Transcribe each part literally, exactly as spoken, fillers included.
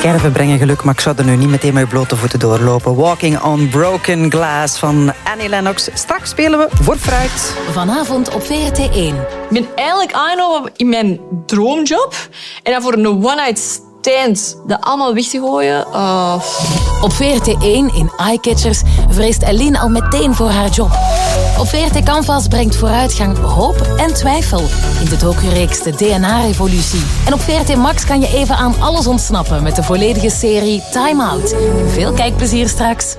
Scherven brengen geluk, maar ik zou er nu niet meteen met blote voeten doorlopen. Walking on Broken Glass van Annie Lennox. Straks spelen we voor fruit. Vanavond op V R T één. Ik ben eigenlijk aangenomen in mijn droomjob. En dan voor een one-night stand dat allemaal weg te gooien. Uh... Op V R T één in Eyecatchers vreest Eline al meteen voor haar job. Op V R T Canvas brengt vooruitgang hoop en twijfel in de docureeks de D N A-revolutie. En op V R T Max kan je even aan alles ontsnappen met de volledige serie Time Out. Veel kijkplezier straks.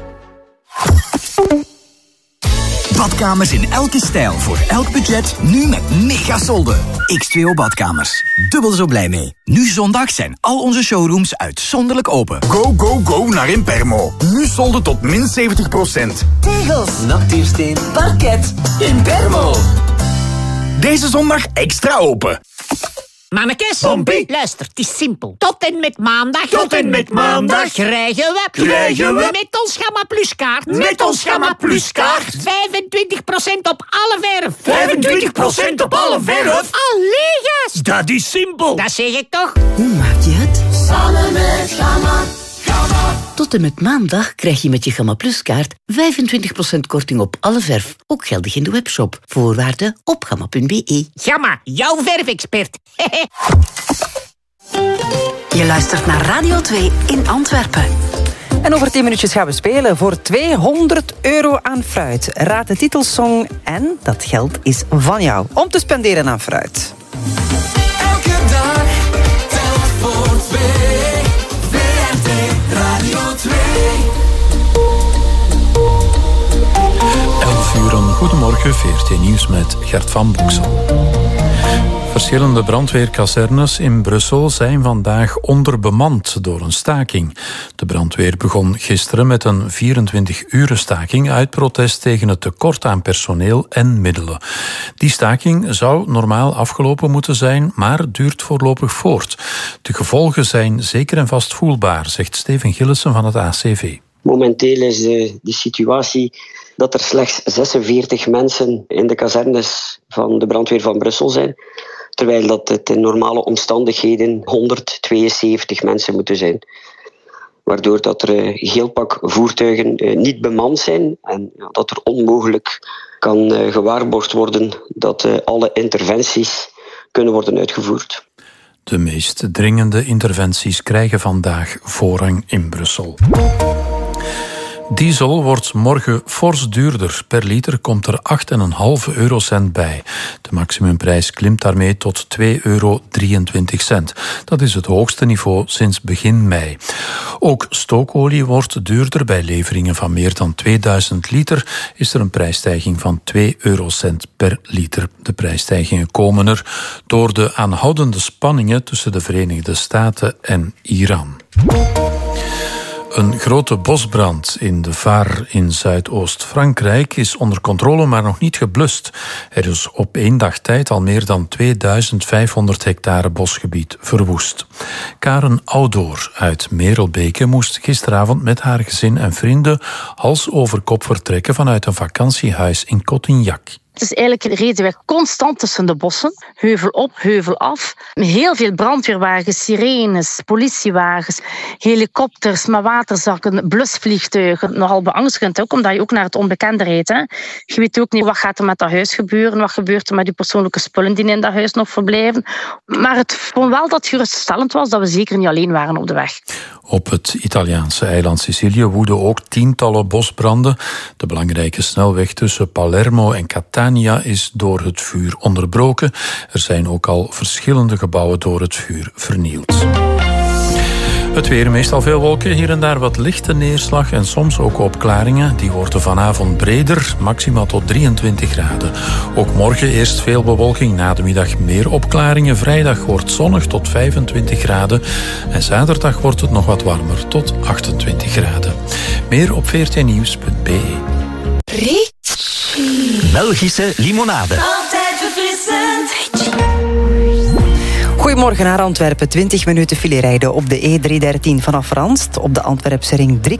Badkamers in elke stijl, voor elk budget, nu met megasolden. X twee O Badkamers. Dubbel zo blij mee. Nu zondag zijn al onze showrooms uitzonderlijk open. Go, go, go naar Impermo. Nu solden tot min zeventig procent. Tegels, natuursteen, parket. Impermo. Deze zondag extra open. Mannekes, Pompie. luister, het is simpel. Tot en met maandag. Tot en met maandag. Krijgen we. Krijgen we. Met ons Gamma Plus kaart. Met ons Gamma Plus kaart. vijfentwintig procent op alle verf. vijfentwintig procent op alle verf. Allee, gast. Dat is simpel. Dat zeg ik toch? Hoe maak je het? Samen met Gamma. Gamma. Tot en met maandag krijg je met je Gamma Plus kaart vijfentwintig procent korting op alle verf. Ook geldig in de webshop. Voorwaarden op gamma punt b e. Gamma, jouw verfexpert. Je luistert naar Radio twee in Antwerpen. En over tien minuutjes gaan we spelen voor tweehonderd euro aan fruit. Raad de titelsong en dat geld is van jou. Om te spenderen aan fruit. Elke dag telt voor twee. V R T Radio twee. elf uur, een goedemorgen, V R T Nieuws met Gert van Boeksel. Verschillende brandweerkazernes in Brussel zijn vandaag onderbemand door een staking. De brandweer begon gisteren met een vierentwintig-uren staking uit protest tegen het tekort aan personeel en middelen. Die staking zou normaal afgelopen moeten zijn, maar duurt voorlopig voort. De gevolgen zijn zeker en vast voelbaar, zegt Steven Gillissen van het A C V. Momenteel is de, de situatie dat er slechts zesenveertig mensen in de kazernes van de brandweer van Brussel zijn, terwijl dat het in normale omstandigheden honderdtweeënzeventig mensen moeten zijn. Waardoor dat er een heel pak voertuigen niet bemand zijn en dat er onmogelijk kan gewaarborgd worden dat alle interventies kunnen worden uitgevoerd. De meest dringende interventies krijgen vandaag voorrang in Brussel. Diesel wordt morgen fors duurder. Per liter komt er acht komma vijf eurocent bij. De maximumprijs klimt daarmee tot twee euro drieëntwintig. Dat is het hoogste niveau sinds begin mei. Ook stookolie wordt duurder. Bij leveringen van meer dan tweeduizend liter is er een prijsstijging van twee eurocent per liter. De prijsstijgingen komen er door de aanhoudende spanningen tussen de Verenigde Staten en Iran. Een grote bosbrand in de Var in Zuidoost-Frankrijk is onder controle, maar nog niet geblust. Er is op één dag tijd al meer dan tweeduizend vijfhonderd hectare bosgebied verwoest. Karen Oudoor uit Merelbeke moest gisteravond met haar gezin en vrienden hals over kop vertrekken vanuit een vakantiehuis in Cotignac. Het is eigenlijk een redenweg constant tussen de bossen. Heuvel op, heuvel af. Met heel veel brandweerwagens, sirenes, politiewagens, helikopters met waterzakken, blusvliegtuigen. Nogal beangstigend ook, omdat je ook naar het onbekende rijdt. Hè. Je weet ook niet wat gaat er met dat huis gebeuren, wat gebeurt er met die persoonlijke spullen die in dat huis nog verblijven. Maar het vond wel dat het geruststellend was dat we zeker niet alleen waren op de weg. Op het Italiaanse eiland Sicilië woeden ook tientallen bosbranden. De belangrijke snelweg tussen Palermo en Catania is door het vuur onderbroken. Er zijn ook al verschillende gebouwen door het vuur vernield. Het weer, meestal veel wolken, hier en daar wat lichte neerslag en soms ook opklaringen. Die worden vanavond breder, maximaal tot drieëntwintig graden. Ook morgen eerst veel bewolking, na de middag meer opklaringen. Vrijdag wordt zonnig tot vijfentwintig graden. En zaterdag wordt het nog wat warmer, tot achtentwintig graden. Meer op v r t nieuws punt b e. Belgische limonade. Altijd verfrissend. Goedemorgen naar Antwerpen. twintig minuten file rijden op de E driehonderddertien vanaf Ranst. Op de Antwerpse ring drie